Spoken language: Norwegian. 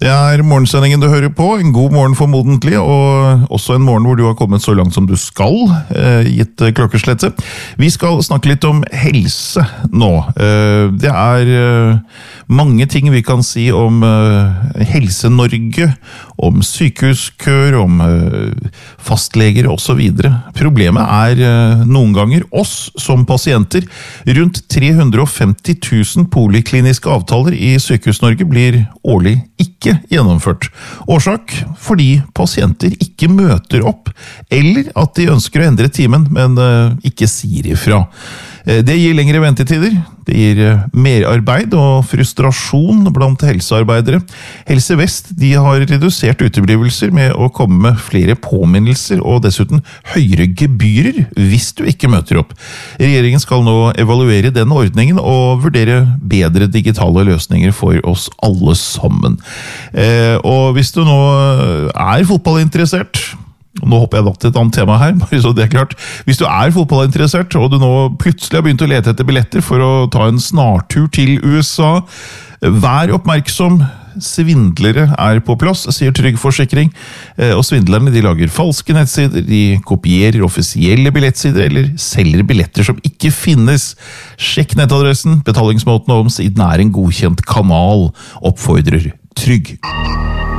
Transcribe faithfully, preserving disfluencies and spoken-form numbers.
Det er morgensendingen du hører på, en god morgen formodentlig, og også en morgen hvor du har kommet så langt som du skal, eh, gitt klokkeslettet. Vi skal snakke litt om helse nå. Eh, det er eh, mange ting vi kan si om eh, Helse-Norge, om sykehuskør, om eh, fastleger og så videre. Problemet er eh, noen ganger oss som pasienter. Rundt tre hundre og femti tusen polikliniske avtaler i Sykehus-Norge blir årlig ikke gjennomført. Årsak fordi pasienter ikke møter opp, eller at de ønsker å endre timen, men uh, ikke sier ifra. Uh, det gir lengre ventetider, det gir uh, merarbeid og frustrasjon blant helsearbeidere. Helse Vest de har redusert uteblivelser med å komme med flere påminnelser og dessuten høyere gebyrer hvis du ikke møter opp. Regjeringen skal nå evaluere den ordningen og vurdere bedre digitale løsninger for oss alle sammen. Eh, og hvis du nå er fotballinteressert, nå hopper jeg da til et annet tema her, bare så det er klart. Hvis du er fotballinteressert, og du nå plutselig har begynt å lete etter billetter for å ta en snartur til U S A, vær oppmerksom. Svindlere er på plass, sier Trygg Forsikring, og svindlerne de lager falske nettsider, de kopierer offisielle billettsider eller selger billetter som ikke finnes. Sjekk nettadressen, betalingsmåten og om siden er en godkjent kanal, oppfordrer Trygg.